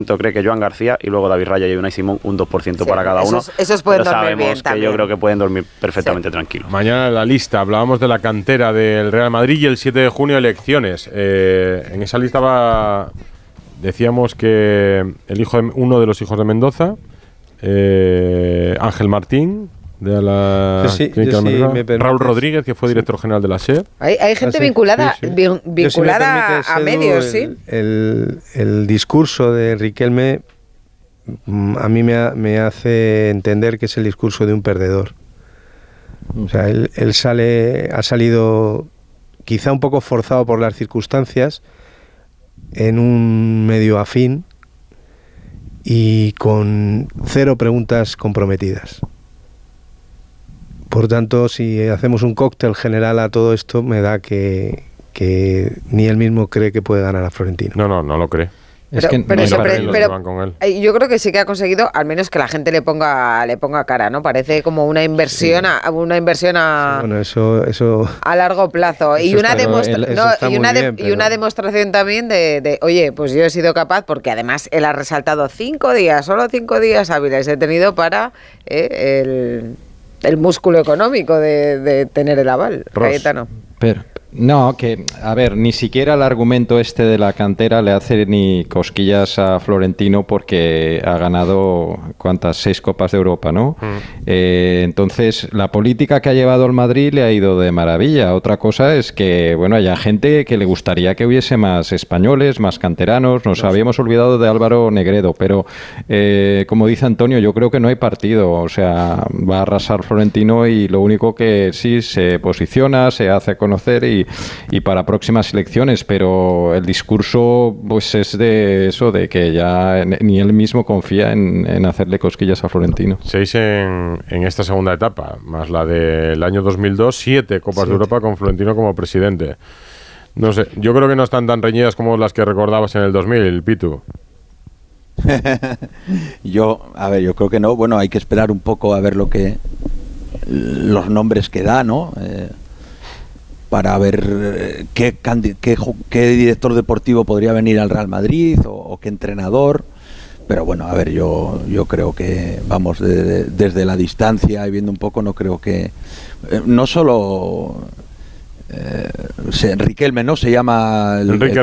cree que Joan García y luego David Raya y Unai Simón un 2% para cada uno. Esos pueden dormir bien que también. yo creo que pueden dormir perfectamente tranquilos. Mañana en la lista hablábamos de la cantera del Real Madrid y el 7 de junio elecciones. En esa lista decíamos que uno de los hijos de Mendoza, Ángel Martín, de la Raúl Rodríguez, que fue director general de la SER. Hay gente vinculada a medios, ¿sí? El discurso de Riquelme a mí me hace entender que es el discurso de un perdedor. O sea, él ha salido quizá un poco forzado por las circunstancias en un medio afín y con 0 preguntas comprometidas. Por tanto, si hacemos un cóctel general a todo esto, me da que ni él mismo cree que puede ganar a Florentino. No lo cree. Pero yo creo que sí que ha conseguido al menos que la gente le ponga cara, ¿no? Parece como una inversión a largo plazo y una demostración también de oye, pues yo he sido capaz, porque además él ha resaltado 5 días, solo 5 días hábiles he tenido para el músculo económico de tener el aval. Cayetano. Pero no, a ver, ni siquiera el argumento de la cantera le hace ni cosquillas a Florentino, porque ha ganado, ¿cuántas? 6 Copas de Europa, ¿no? Entonces, la política que ha llevado el Madrid le ha ido de maravilla. Otra cosa es que, bueno, haya gente que le gustaría que hubiese más españoles, más canteranos. Nos habíamos olvidado de Álvaro Negredo, pero, como dice Antonio, yo creo que no hay partido. O sea, va a arrasar Florentino y lo único que sí se posiciona, se hace conocer y para próximas elecciones, pero el discurso pues es de eso, de que ya ni él mismo confía en hacerle cosquillas a Florentino. 6 en esta segunda etapa, más la del año 2002, 7 Copas de Europa con Florentino como presidente. No sé, yo creo que no están tan reñidas como las que recordabas en el 2000, Pitu. Yo creo que no. Bueno, hay que esperar un poco a ver los nombres que da, ¿no? Para ver qué director deportivo podría venir al Real Madrid o qué entrenador. Pero bueno, a ver, yo creo que, vamos, desde la distancia y viendo un poco, no creo que... no solo... Riquelme, ¿no? Se llama...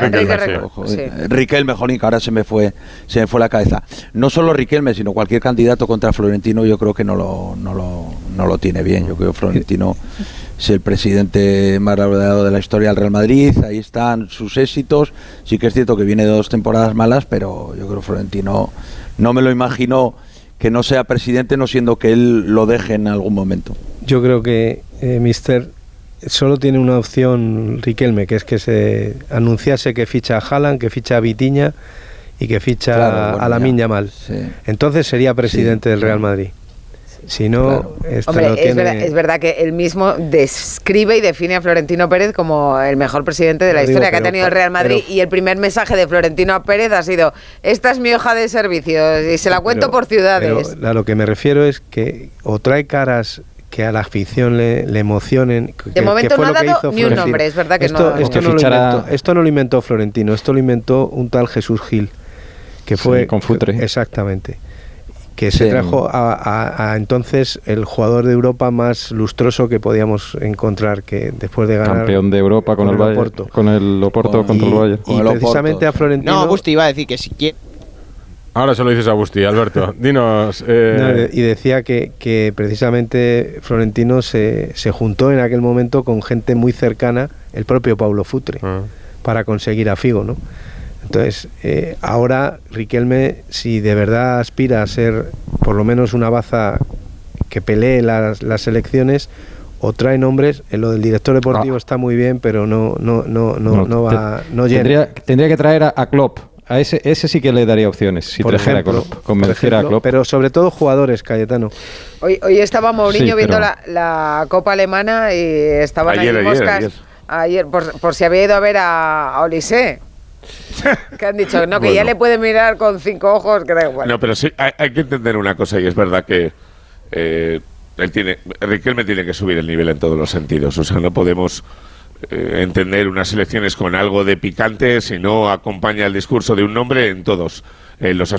Riquelme, jolín, que ahora se me fue la cabeza. No solo Riquelme, sino cualquier candidato contra Florentino, yo creo que no lo tiene bien. Yo creo que Florentino es el presidente más laureado de la historia del Real Madrid, ahí están sus éxitos. Sí que es cierto que viene de 2 temporadas malas, pero yo creo que Florentino, no me lo imagino que no sea presidente, no siendo que él lo deje en algún momento. Yo creo que solo tiene una opción Riquelme, que es que se anunciase que ficha a Haaland, que ficha a Vitinha y que ficha a Lamine Yamal. Sí. Entonces sería presidente del Real Madrid. Si no, es verdad que él mismo describe y define a Florentino Pérez como el mejor presidente de la historia que ha tenido el Real Madrid, y el primer mensaje de Florentino Pérez ha sido: esta es mi hoja de servicios y se la cuento por ciudades. Pero a lo que me refiero es que o trae caras que a la afición le emocionen. De momento no ha dado ni un nombre, es verdad que esto no lo inventó Florentino, esto lo inventó un tal Jesús Gil, que fue con Futre. Exactamente. Que se trajo a entonces el jugador de Europa más lustroso que podíamos encontrar, que después de ganar campeón de Europa con el Oporto contra el Bayern. Y precisamente a Florentino... No, Agusti iba a decir que si quiere... Ahora se lo dices a Agusti, Alberto. Dinos... y decía que precisamente Florentino se juntó en aquel momento con gente muy cercana, el propio Paulo Futre, para conseguir a Figo, ¿no? Entonces, ahora Riquelme, si de verdad aspira a ser por lo menos una baza que pelee las elecciones, o trae nombres. En lo del director deportivo está muy bien, pero no llena. Tendría que traer a Klopp. A ese sí que le daría opciones, si por ejemplo, convenciera a Klopp. Pero sobre todo jugadores, Cayetano. Hoy estaba Mourinho viendo la Copa Alemana y estaban ahí moscas. Ayer, por si había ido a ver a Olise. Que han dicho que ya le puede mirar con 5 ojos, que da igual. No, pero sí, hay que entender una cosa, y es verdad que Riquelme tiene que subir el nivel en todos los sentidos. O sea, no podemos entender unas elecciones con algo de picante si no acompaña el discurso de un nombre en todos. los